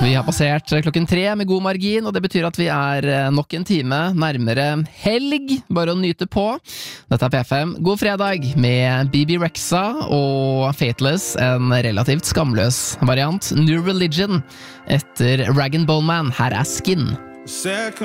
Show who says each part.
Speaker 1: Vi har passert klokken 3 med god margin, og det betyr at vi nok en time nærmere helg. Bare å nyte på. Dette P5. God fredag med Bibi Rexha og Fateless, en relativt skamløs variant. New Religion etter Rag & Bone Man. Her Skin.